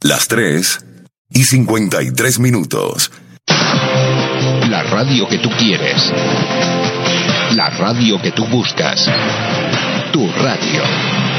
Las 3:53. La radio que tú quieres. La radio que tú buscas. Tu radio.